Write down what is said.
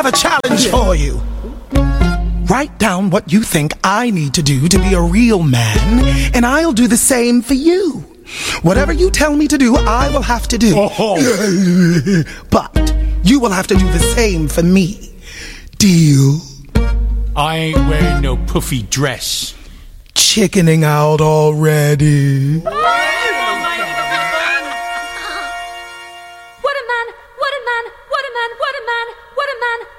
have a challenge for you. Write down what you think I need to do to be a real man, and I'll do the same for you. Whatever you tell me to do, I will have to do. But you will have to do the same for me. Deal? I ain't wearing no puffy dress. Chickening out already. What a man, what a man, what a man, what a man, what a man.